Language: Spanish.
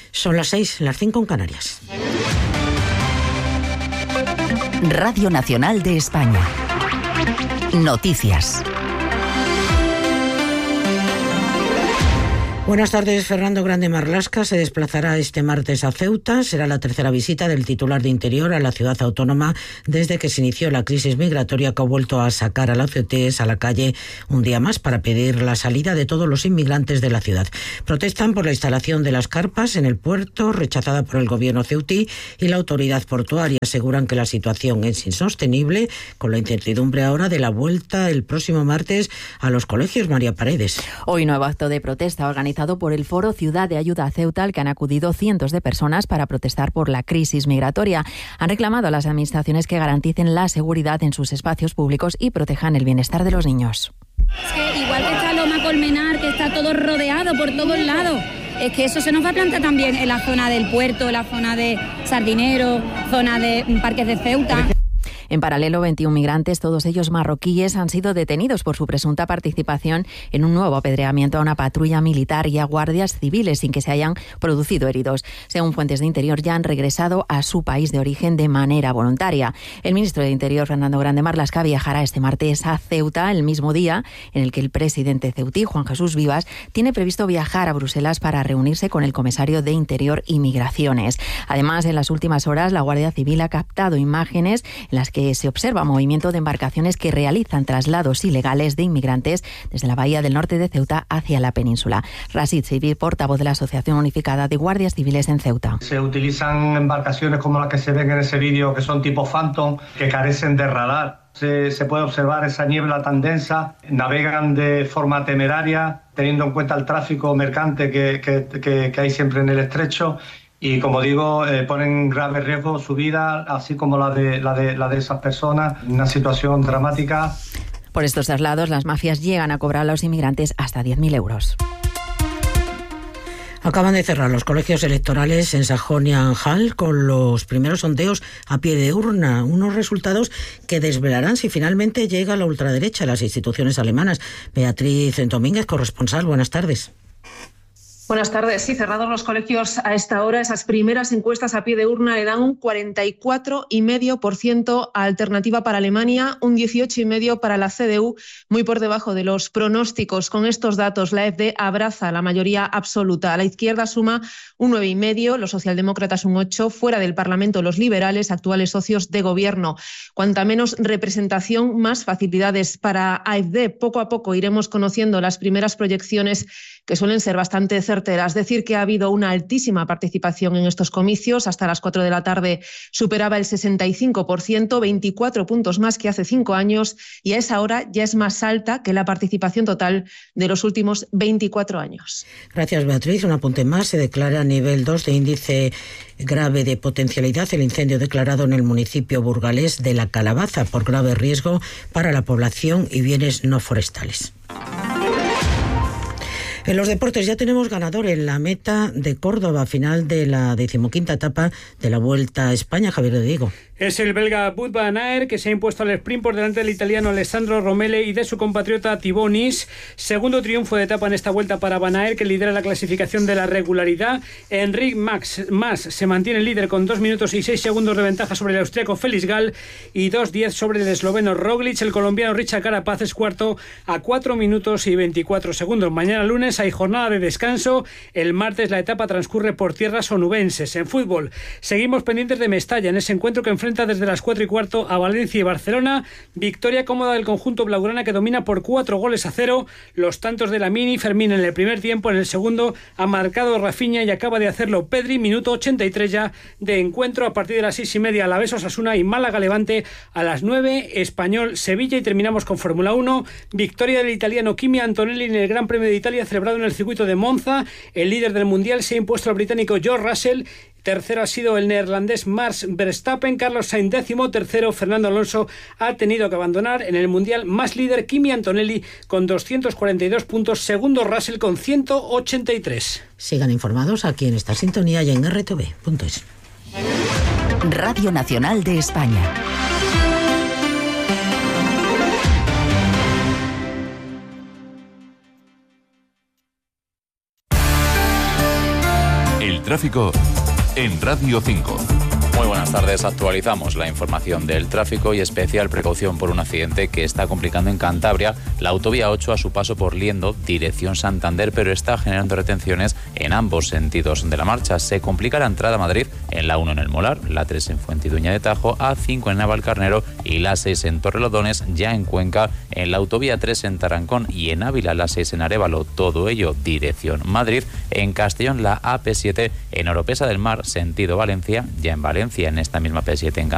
Son las 6, las 5 en Canarias. Radio Nacional de España. Noticias. Buenas tardes. Fernando Grande Marlaska se desplazará este martes a Ceuta. Será la tercera visita del titular de Interior a la ciudad autónoma desde que se inició la crisis migratoria, que ha vuelto a sacar a los ceutíes a la calle un día más para pedir la salida de todos los inmigrantes de la ciudad. Protestan por la instalación de las carpas en el puerto, rechazada por el gobierno ceutí, y la autoridad portuaria. Aseguran que la situación es insostenible, con la incertidumbre ahora de la vuelta el próximo martes a los colegios. María Paredes. Hoy nuevo acto de protesta organizado por el Foro Ciudad de Ayuda a Ceuta, al que han acudido cientos de personas para protestar por la crisis migratoria. Han reclamado a las administraciones que garanticen la seguridad en sus espacios públicos y protejan el bienestar de los niños. Es que igual que está Loma Colmenar, que está todo rodeado por todos lados, es que eso se nos va a plantar también en la zona del puerto, la zona de Sardinero, zona de Parques de Ceuta. En paralelo, 21 migrantes, todos ellos marroquíes, han sido detenidos por su presunta participación en un nuevo apedreamiento a una patrulla militar y a guardias civiles sin que se hayan producido heridos. Según fuentes de Interior, ya han regresado a su país de origen de manera voluntaria. El ministro de Interior, Fernando Grande Marlaska, viajará este martes a Ceuta, el mismo día en el que el presidente ceutí, Juan Jesús Vivas, tiene previsto viajar a Bruselas para reunirse con el comisario de Interior y Migraciones. Además, en las últimas horas, la Guardia Civil ha captado imágenes en las que se observa movimiento de embarcaciones que realizan traslados ilegales de inmigrantes desde la bahía del norte de Ceuta hacia la península. Rashid Sibir, portavoz de la Asociación Unificada de Guardias Civiles en Ceuta. Se utilizan embarcaciones como las que se ven en ese vídeo, que son tipo Phantom, que carecen de radar. Se puede observar esa niebla tan densa, navegan de forma temeraria, teniendo en cuenta el tráfico mercante que hay siempre en el estrecho. Y como digo, ponen en grave riesgo su vida, así como la de esas personas, una situación dramática. Por estos traslados, las mafias llegan a cobrar a los inmigrantes hasta 10.000 euros. Acaban de cerrar los colegios electorales en Sajonia-Anhalt con los primeros sondeos a pie de urna, unos resultados que desvelarán si finalmente llega la ultraderecha a las instituciones alemanas. Beatriz Domínguez, corresponsal, buenas tardes. Buenas tardes. Sí, cerrados los colegios a esta hora, esas primeras encuestas a pie de urna le dan un 44,5% a Alternativa para Alemania, un 18,5% para la CDU, muy por debajo de los pronósticos. Con estos datos, la AfD abraza la mayoría absoluta. A la izquierda suma un 9,5%, los socialdemócratas un 8%, fuera del Parlamento los liberales, actuales socios de gobierno. Cuanta menos representación, más facilidades para AfD. Poco a poco iremos conociendo las primeras proyecciones, que suelen ser bastante certeras. Decir que ha habido una altísima participación en estos comicios. Hasta las 4 de la tarde superaba el 65%, 24 puntos más que hace 5 años, y a esa hora ya es más alta que la participación total de los últimos 24 años. Gracias, Beatriz. Un apunte más. Se declara nivel 2 de índice grave de potencialidad el incendio declarado en el municipio burgalés de La Calabaza por grave riesgo para la población y bienes no forestales. En los deportes ya tenemos ganador en la meta de Córdoba, final de la 15ª etapa de la Vuelta a España. Javier de Diego. Es el belga Wout van Aert, que se ha impuesto al sprint por delante del italiano Alessandro Romele y de su compatriota Thibaut Nis. Segundo triunfo de etapa en esta vuelta para van Aert, que lidera la clasificación de la regularidad. Enric Mas se mantiene líder con 2 minutos y 6 segundos de ventaja sobre el austriaco Felix Gall y 2:10 sobre el esloveno Roglic. El colombiano Richard Carapaz es cuarto a 4 minutos y 24 segundos. Mañana lunes hay jornada de descanso. El martes la etapa transcurre por tierras onubenses. En fútbol seguimos pendientes de Mestalla, en ese encuentro que enfrenta desde las 4:15 a Valencia y Barcelona. Victoria cómoda del conjunto blaugrana, que domina por 4-0. Los tantos de Lamine y Fermín en el primer tiempo. En el segundo ha marcado Rafinha y acaba de hacerlo Pedri. Minuto 83 ya de encuentro. A partir de las 6:30 Alavés Osasuna y Málaga Levante a las 9 Español Sevilla. Y terminamos con Fórmula 1. Victoria del italiano Kimi Antonelli en el Gran Premio de Italia celebrado en el circuito de Monza. El líder del mundial se ha impuesto al británico George Russell. Tercero ha sido el neerlandés Max Verstappen. Carlos Sainz 13º. Fernando Alonso ha tenido que abandonar. En el mundial más líder Kimi Antonelli con 242 puntos. Segundo Russell con 183. Sigan informados aquí en esta sintonía y en rtv.es. Radio Nacional de España. tráfico en Radio 5. Muy buenas tardes, actualizamos la información del tráfico y especial precaución por un accidente que está complicando en Cantabria la autovía 8 a su paso por Liendo, dirección Santander, pero está generando retenciones en ambos sentidos de la marcha. Se complica la entrada a Madrid en la 1 en El Molar, la 3 en Fuentidueña de Tajo, A5 en Navalcarnero y la 6 en Torrelodones, ya en Cuenca, en la autovía 3 en Tarancón y en Ávila la 6 en Arévalo, todo ello dirección Madrid. En Castellón la AP7 en Oropesa del Mar, sentido Valencia, ya en Valencia en esta misma P7 en